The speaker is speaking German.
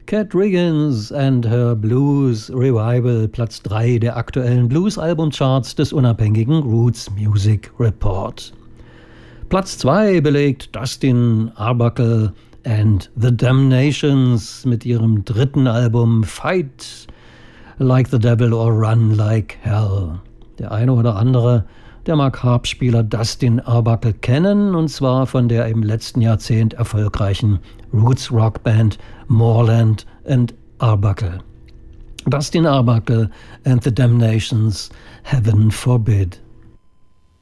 Cat Riggins and Her Blues Revival, Platz 3 der aktuellen Blues-Albumcharts des unabhängigen Roots Music Report. Platz 2 belegt Dustin Arbuckle and The Damnations mit ihrem dritten Album Fight Like the Devil or Run Like Hell. Der eine oder andere, der mag Harpspieler Dustin Arbuckle kennen, und zwar von der im letzten Jahrzehnt erfolgreichen Roots-Rock-Band Moreland and Arbuckle. Dustin Arbuckle and the Damnations, Heaven Forbid.